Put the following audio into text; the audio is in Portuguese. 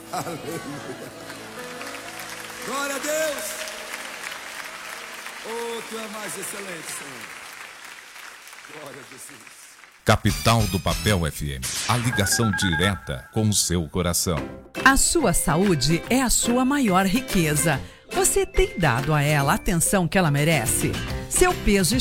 Aleluia. Glória a Deus. Oh, tu é mais excelente, Senhor. Glória a Jesus. Capital do Papel FM. A ligação direta com o seu coração. A sua saúde é a sua maior riqueza. Você tem dado a ela a atenção que ela merece? Seu peso